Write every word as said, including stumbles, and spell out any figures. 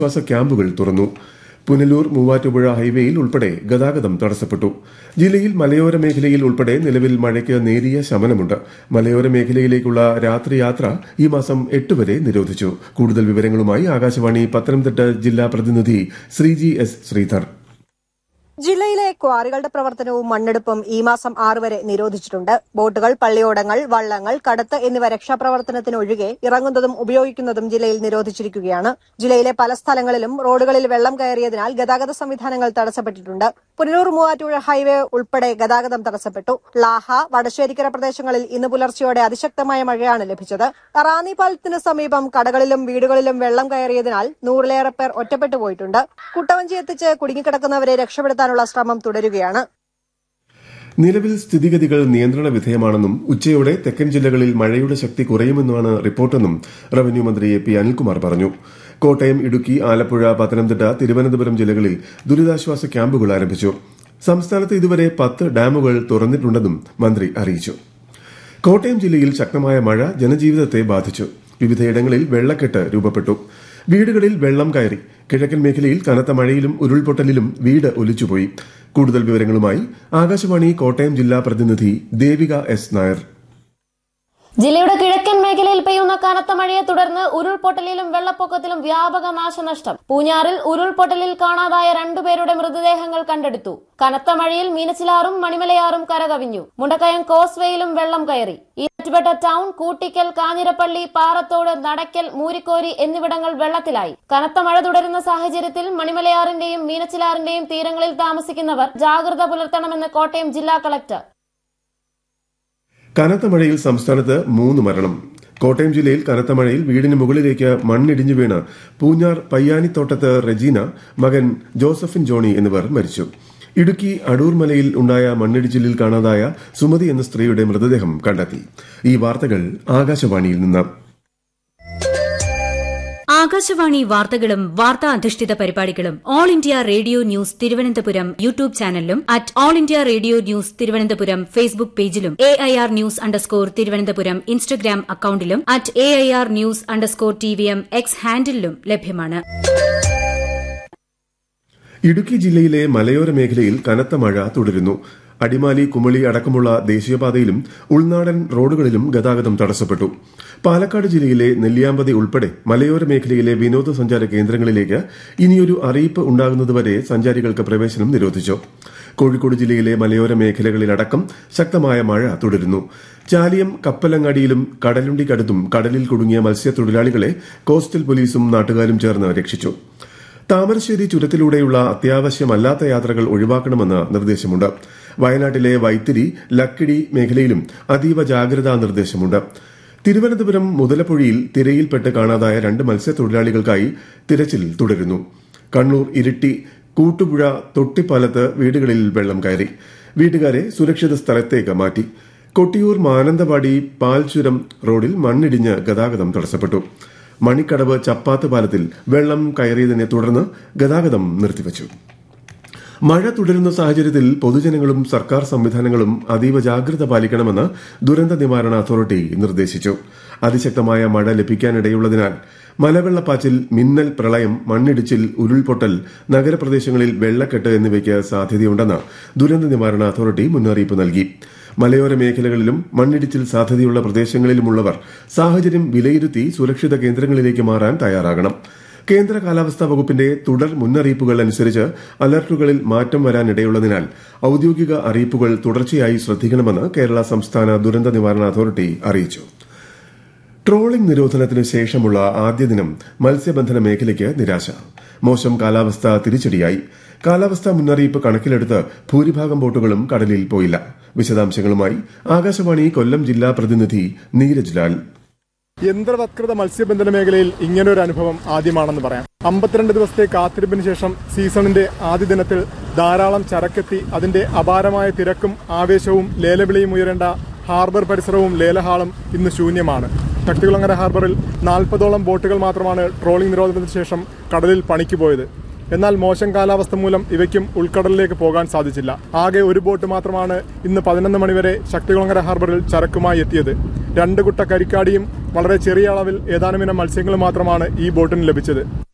ദുരിതാശ്വാസ ക്യാമ്പുകൾ തുറന്നു. പുനലൂർ മൂവാറ്റുപുഴ ഹൈവേയിൽ ഉൾപ്പെടെ ഗതാഗതം തടസ്സപ്പെട്ടു. ജില്ലയിൽ മലയോര മേഖലയിൽ ഉൾപ്പെടെ നിലവിൽ മഴയ്ക്ക് നേരിയ ശമനമുണ്ട്. മലയോര മേഖലയിലേക്കുള്ള രാത്രിയാത്ര ഈ മാസം എട്ട് വരെ നിരോധിച്ചു. കൂടുതൽ വിവരങ്ങളുമായി ആകാശവാണി പത്തനംതിട്ട ജില്ലാ പ്രതിനിധി ശ്രീജി എസ് ശ്രീധർ. ജില്ലയിലെ ക്വാറികളുടെ പ്രവർത്തനവും മണ്ണെടുപ്പും ഈ മാസം ആറ് വരെ നിരോധിച്ചിട്ടുണ്ട്. ബോട്ടുകൾ, പള്ളിയോടങ്ങൾ, വള്ളങ്ങൾ, കടത്ത് എന്നിവ രക്ഷാപ്രവർത്തനത്തിനൊഴികെ ഇറങ്ങുന്നതും ഉപയോഗിക്കുന്നതും ജില്ലയിൽ നിരോധിച്ചിരിക്കുകയാണ്. ജില്ലയിലെ പല സ്ഥലങ്ങളിലും റോഡുകളിൽ വെള്ളം കയറിയതിനാൽ ഗതാഗത സംവിധാനങ്ങൾ തടസ്സപ്പെട്ടിട്ടുണ്ട്. പുനലൂർ മൂവാറ്റുപുഴ ഹൈവേ ഉൾപ്പെടെ ഗതാഗതം തടസ്സപ്പെട്ടു. ലാഹ, വടശ്ശേരിക്കര പ്രദേശങ്ങളിൽ ഇന്ന് പുലർച്ചെയോടെ അതിശക്തമായ മഴയാണ് ലഭിച്ചത്. റാന്നി പാലത്തിന് സമീപം കടകളിലും വീടുകളിലും വെള്ളം കയറിയതിനാൽ നൂറിലേറെ പേർ ഒറ്റപ്പെട്ടു പോയിട്ടുണ്ട്. കുട്ടവഞ്ചി എത്തിച്ച് കുടുങ്ങിക്കിടക്കുന്നവരെ രക്ഷപ്പെടുത്താനുള്ള ശ്രമം തുടരുകയാണ്. നിലവിൽ സ്ഥിതിഗതികൾ നിയന്ത്രണ വിധേയമാണെന്നും ഉച്ചയോടെ തെക്കൻ ജില്ലകളിൽ മഴയുടെ ശക്തി കുറയുമെന്നാണ് റിപ്പോർട്ടെന്നും റവന്യൂ മന്ത്രി എ പി അനിൽകുമാർ പറഞ്ഞു. കോട്ടയം, ഇടുക്കി, ആലപ്പുഴ, പത്തനംതിട്ട, തിരുവനന്തപുരം ജില്ലകളിൽ ദുരിതാശ്വാസ ക്യാമ്പുകൾ ആരംഭിച്ചു. സംസ്ഥാനത്ത് ഇതുവരെ പത്ത് ഡാമുകൾ തുറന്നിട്ടുണ്ടെന്നും മന്ത്രി അറിയിച്ചു. കോട്ടയം ജില്ലയിൽ ശക്തമായ മഴ ജനജീവിതത്തെ ബാധിച്ചു. വിവിധയിടങ്ങളിൽ വെള്ളക്കെട്ട് രൂപപ്പെട്ടു. വീടുകളിൽ വെള്ളം കയറി. കിഴക്കൻ മേഖലയിൽ കനത്ത മഴയിലും ഉരുൾപൊട്ടലിലും വീട് ഒലിച്ചുപോയി. കൂടുതൽ വിവരങ്ങളുമായി ആകാശവാണി കോട്ടയം ജില്ലാ പ്രതിനിധി ദേവിക എസ് നായർ. ജില്ലയുടെ കിഴക്കൻ മേഖലയിൽ പെയ്യുന്ന കനത്ത മഴയെ തുടർന്ന് ഉരുൾപൊട്ടലിലും വെള്ളപ്പൊക്കത്തിലും വ്യാപക നാശനഷ്ടം. പൂഞ്ഞാറിൽ ഉരുൾപൊട്ടലിൽ കാണാതായ രണ്ടുപേരുടെ മൃതദേഹങ്ങൾ കണ്ടെടുത്തു. കനത്ത മഴയിൽ മീനച്ചിലാറും മണിമലയാറും കരകവിഞ്ഞു. മുണ്ടക്കയം കോസ്വേയിലും വെള്ളം കയറി. ഈരാറ്റുപേട്ട ടൌൺ, കൂട്ടിക്കൽ, കാഞ്ഞിരപ്പള്ളി, പാറത്തോട്, നടക്കൽ, മൂരിക്കോരി എന്നിവിടങ്ങൾ വെള്ളത്തിലായി. കനത്ത മഴ തുടരുന്ന സാഹചര്യത്തിൽ മണിമലയാറിന്റെയും മീനച്ചിലാറിന്റെയും തീരങ്ങളിൽ താമസിക്കുന്നവർ ജാഗ്രത പുലർത്തണമെന്ന് കോട്ടയം ജില്ലാ കളക്ടർ. കനത്ത മഴയിൽ സംസ്ഥാനത്ത് മൂന്ന് മരണം. കോട്ടയം ജില്ലയിൽ കനത്ത മഴയിൽ വീടിന് മുകളിലേക്ക് മണ്ണിടിഞ്ഞു വീണ് പൂഞ്ഞാർ പയ്യാനിത്തോട്ടത്ത് റെജീന, മകൻ ജോസഫിൻ ജോണി എന്നിവർ മരിച്ചു. ഇടുക്കി അടൂർമലയിൽ ഉണ്ടായ മണ്ണിടിച്ചിലിൽ കാണാതായ സുമതി എന്ന സ്ത്രീയുടെ മൃതദേഹം കണ്ടെത്തി. ഈ വാർത്തകൾ ആകാശവാണിയിൽ നിന്ന്. ആകാശവാണി വാർത്തകളും വാർത്താ അധിഷ്ഠിത പരിപാടികളും all India radio news Thiruvananthapuram YouTube ചാനലിലും at all India radio news Thiruvananthapuram Facebook പേജിലും A I R news underscore Thiruvananthapuram Instagram അക്കൌണ്ടിലും at A I R news underscore T V M X ഹാൻഡിലും ലഭ്യമാണ്. ഇടുക്കി ജില്ലയിലെ മലയോര മേഖലയിൽ കനത്ത മഴ തുടരുന്നു. അടിമാലി, കുമളി അടക്കമുള്ള ദേശീയപാതയിലും ഉൾനാടൻ റോഡുകളിലും ഗതാഗതം തടസ്സപ്പെട്ടു. പാലക്കാട് ജില്ലയിലെ നെല്ലിയാമ്പതി ഉൾപ്പെടെ മലയോര മേഖലയിലെ വിനോദസഞ്ചാര കേന്ദ്രങ്ങളിലേക്ക് ഇനിയൊരു അറിയിപ്പ് ഉണ്ടാകുന്നതുവരെ സഞ്ചാരികൾക്ക് പ്രവേശനം നിരോധിച്ചു. കോഴിക്കോട് ജില്ലയിലെ മലയോര മേഖലകളിലടക്കം ശക്തമായ മഴ തുടരുന്നു. ചാലിയം, കപ്പലങ്ങാടിയിലും കടലുണ്ടിക്കടുത്തും കടലിൽ കുടുങ്ങിയ മത്സ്യത്തൊഴിലാളികളെ കോസ്റ്റൽ പോലീസും നാട്ടുകാരും ചേർന്ന് രക്ഷിച്ചു. താമരശ്ശേരി ചുരത്തിലൂടെയുള്ള അത്യാവശ്യമല്ലാത്ത യാത്രകൾ ഒഴിവാക്കണമെന്ന് നിർദ്ദേശമുണ്ട്. വയനാട്ടിലെ വൈത്തിരി, ലക്കിടി മേഖലയിലും അതീവ ജാഗ്രതാ നിർദ്ദേശമുണ്ട്. തിരുവനന്തപുരം മുതലപ്പുഴയിൽ തിരയിൽപ്പെട്ട് കാണാതായ രണ്ട് മത്സ്യത്തൊഴിലാളികൾക്കായി തിരച്ചിൽ തുടരുന്നു. കണ്ണൂർ ഇരിട്ടി കൂട്ടുപുഴ തൊട്ടിപ്പാലത്ത് വീടുകളിൽ വെള്ളം കയറി. വീട്ടുകാരെ സുരക്ഷിത സ്ഥലത്തേക്ക് മാറ്റി. കൊട്ടിയൂർ മാനന്തവാടി പാൽച്ചുരം റോഡിൽ മണ്ണിടിഞ്ഞ് ഗതാഗതം തടസ്സപ്പെട്ടു. മണിക്കടവ് ചപ്പാത്ത് പാലത്തിൽ വെള്ളം കയറിയതിനെ തുടർന്ന് ഗതാഗതം നിർത്തിവച്ചു. മഴ തുടരുന്ന സാഹചര്യത്തിൽ പൊതുജനങ്ങളും സർക്കാർ സംവിധാനങ്ങളും അതീവ ജാഗ്രത പാലിക്കണമെന്ന് ദുരന്ത നിവാരണ അതോറിറ്റി നിർദ്ദേശിച്ചു. അതിശക്തമായ മഴ ലഭിക്കാനിടയുള്ളതിനാൽ മലവെള്ളപ്പാച്ചിൽ, മിന്നൽ, പ്രളയം, മണ്ണിടിച്ചിൽ, ഉരുൾപൊട്ടൽ, നഗരപ്രദേശങ്ങളിൽ വെള്ളക്കെട്ട് എന്നിവയ്ക്ക് സാധ്യതയുണ്ടെന്ന് ദുരന്ത നിവാരണ അതോറിറ്റി മുന്നറിയിപ്പ് നൽകി. മലയോര മേഖലകളിലും മണ്ണിടിച്ചിൽ സാധ്യതയുള്ള പ്രദേശങ്ങളിലുമുള്ളവർ സാഹചര്യം വിലയിരുത്തി സുരക്ഷിത കേന്ദ്രങ്ങളിലേക്ക് മാറാൻ തയ്യാറാകണം. കേന്ദ്ര കാലാവസ്ഥാ വകുപ്പിന്റെ തുടർ മുന്നറിയിപ്പുകൾ അനുസരിച്ച് അലർട്ടുകളിൽ മാറ്റം വരാനിടയുള്ളതിനാൽ ഔദ്യോഗിക അറിയിപ്പുകൾ തുടർച്ചയായി ശ്രദ്ധിക്കണമെന്ന് കേരള സംസ്ഥാന ദുരന്ത നിവാരണ അതോറിറ്റി അറിയിച്ചു. ട്രോളിംഗ് നിരോധനത്തിന് ശേഷമുള്ള ആദ്യ ദിനം മത്സ്യബന്ധന മേഖലയ്ക്ക് നിരാശ. മോശം കാലാവസ്ഥ തിരിച്ചടിയായി. കാലാവസ്ഥാ മുന്നറിയിപ്പ് കണക്കിലെടുത്ത് ഭൂരിഭാഗം ബോട്ടുകളും കടലിൽ പോയില്ല. വിശദാംശങ്ങളുമായി ആകാശവാണി കൊല്ലം ജില്ലാ പ്രതിനിധി നീരജ് ലാൽ. യന്ത്രവത്കൃത മത്സ്യബന്ധന മേഖലയിൽ ഇങ്ങനൊരു അനുഭവം ആദ്യമാണെന്ന് പറയാം. അമ്പത്തിരണ്ട് ദിവസത്തെ കാത്തിരിപ്പിന് ശേഷം സീസണിന്റെ ആദ്യ ദിനത്തിൽ ധാരാളം ചരക്കെത്തി അതിന്റെ അപാരമായ തിരക്കും ആവേശവും ലേലവിളിയും ഉയരേണ്ട ഹാർബർ പരിസരവും ലേലഹാളും ഇന്ന് ശൂന്യമാണ്. ശക്തികുളങ്ങര ഹാർബറിൽ നാൽപ്പതോളം ബോട്ടുകൾ മാത്രമാണ് ട്രോളിംഗ് നിരോധനത്തിന് ശേഷം കടലിൽ പണിക്ക് പോയത്. എന്നാൽ മോശം കാലാവസ്ഥ മൂലം ഇവയ്ക്കും ഉൾക്കടലിലേക്ക് പോകാൻ സാധിച്ചില്ല. ആകെ ഒരു ബോട്ട് മാത്രമാണ് ഇന്ന് പതിനൊന്ന് മണിവരെ ശക്തികുളങ്ങര ഹാർബറിൽ ചരക്കുമായി എത്തിയത്. രണ്ട് കുട്ട കരിക്കാടിയും വളരെ ചെറിയ അളവിൽ ഏതാനുമിനം മത്സ്യങ്ങളും മാത്രമാണ് ഈ ബോട്ടിന് ലഭിച്ചത്.